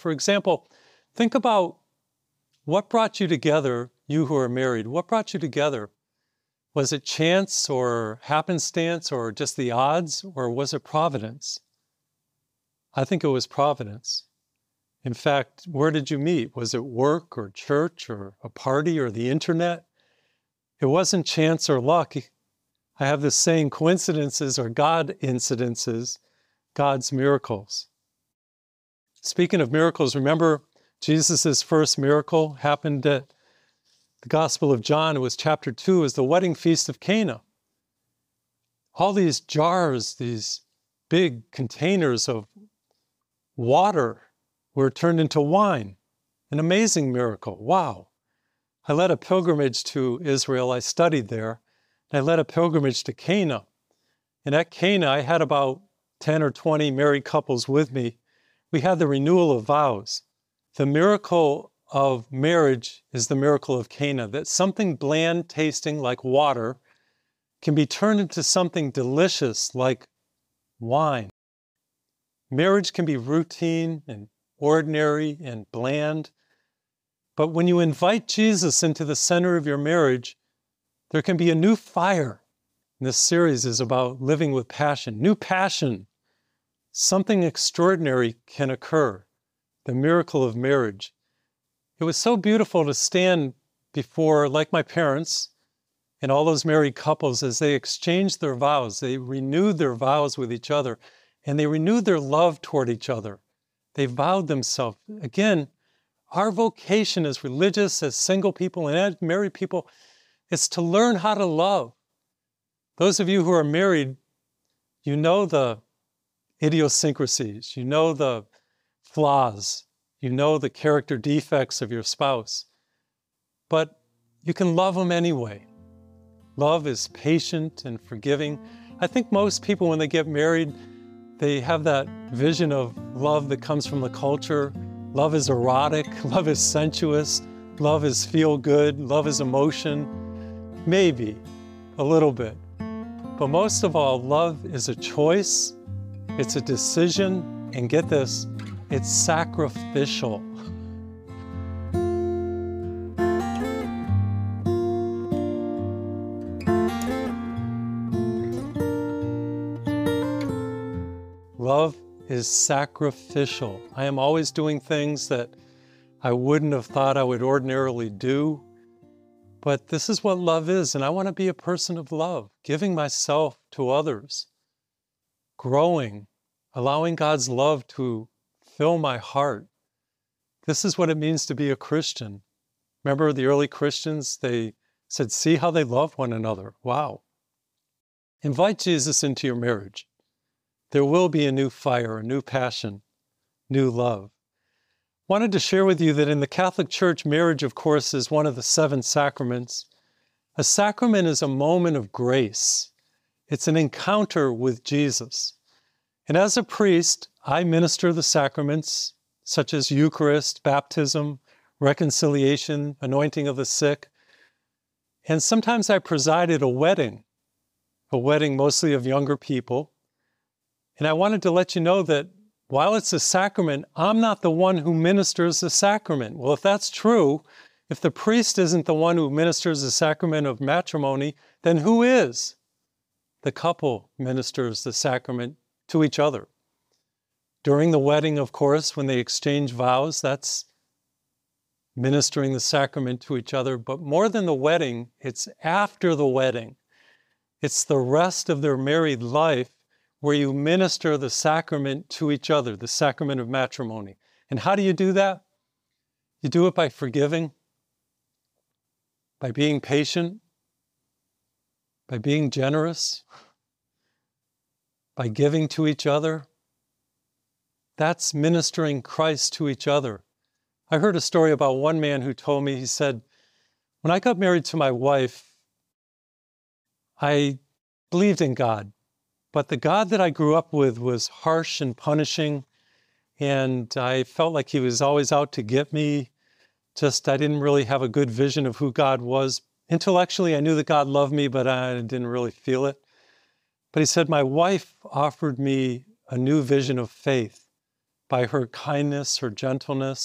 For example, think about what brought you together, you who are married. What brought you together? Was it chance or happenstance or just the odds, or was it providence? I think it was providence. In fact, where did you meet? Was it work or church or a party or the internet? It wasn't chance or luck. I have this saying, coincidences are God incidences, God's miracles. Speaking of miracles, remember Jesus' first miracle happened at the Gospel of John. It was chapter 2, it was the wedding feast of Cana. All these jars, these big containers of water were turned into wine. An amazing miracle. Wow. I led a pilgrimage to Israel. I studied there. And I led a pilgrimage to Cana. And at Cana, I had about 10 or 20 married couples with me. We had the renewal of vows. The miracle of marriage is the miracle of Cana, that something bland tasting like water can be turned into something delicious like wine. Marriage can be routine and ordinary and bland. But when you invite Jesus into the center of your marriage, there can be a new fire. And this series is about living with passion. New passion. Something extraordinary can occur. The miracle of marriage. It was so beautiful to stand before, like my parents, and all those married couples as they exchanged their vows. They renewed their vows with each other, and they renewed their love toward each other. They vowed themselves. Again, our vocation as religious, as single people, and as married people is to learn how to love. Those of you who are married, you know the idiosyncrasies, you know the flaws, you know the character defects of your spouse, but you can love them anyway. Love is patient and forgiving. I think most people, when they get married, they have that vision of love that comes from the culture. Love is erotic, love is sensuous, love is feel good, love is emotion. Maybe a little bit. But most of all, love is a choice, it's a decision, and get this, it's sacrificial. Love is sacrificial. I am always doing things that I wouldn't have thought I would ordinarily do. But this is what love is, and I want to be a person of love, giving myself to others, growing, allowing God's love to fill my heart. This is what it means to be a Christian. Remember the early Christians, they said, see how they love one another. Wow. Invite Jesus into your marriage. There will be a new fire, a new passion, new love. Wanted to share with you that in the Catholic Church, marriage, of course, is one of the 7 sacraments. A sacrament is a moment of grace. It's an encounter with Jesus. And as a priest, I minister the sacraments, such as Eucharist, baptism, reconciliation, anointing of the sick. And sometimes I preside at a wedding mostly of younger people. And I wanted to let you know that while it's a sacrament, I'm not the one who ministers the sacrament. Well, if that's true, if the priest isn't the one who ministers the sacrament of matrimony, then who is? The couple ministers the sacrament to each other. During the wedding, of course, when they exchange vows, that's ministering the sacrament to each other. But more than the wedding, it's after the wedding. It's the rest of their married life where you minister the sacrament to each other, the sacrament of matrimony. And how do you do that? You do it by forgiving, by being patient, by being generous, by giving to each other. That's ministering Christ to each other. I heard a story about one man who told me, he said, when I got married to my wife, I believed in God. But the God that I grew up with was harsh and punishing, and I felt like he was always out to get me. I didn't really have a good vision of who God was. Intellectually, I knew that God loved me, but I didn't really feel it. But he said, my wife offered me a new vision of faith. by her kindness, her gentleness,